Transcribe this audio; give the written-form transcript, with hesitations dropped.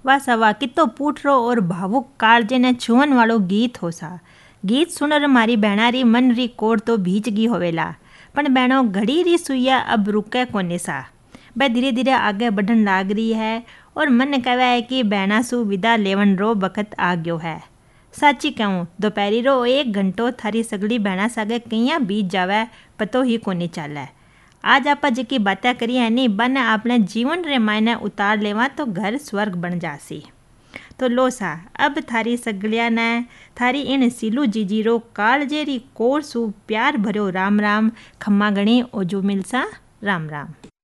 वाह सवा कितो पूठरो और भावुक कालजे ने छुवन वालो गीत हो सा। गीत सुनर मारी बहना री मन री कोर तो भीज गई होवेला, पण बहनों घड़ी री सुइया अब रुके कोने सा। वह धीरे धीरे आगे बढ़न लाग रही है और मन कहवे है कि बहना सु विदा लेवन रो बखत आ गयो है। साची कहूँ दोपहरी रो 1 घंटो थारी सगली बहना सागे कईया बीत जावे पतो ही कोनी चाले। आज आप जी बातें करी है नी बन अपने जीवन रे मायने उतार लेवा तो घर स्वर्ग बन जासी। तो लो सा अब थारी सगलिया ने थारी इन सीलू जीजीरो कालजेरी कोर सु प्यार भरो राम राम। खम्मा गणी ओजू मिलसा राम राम।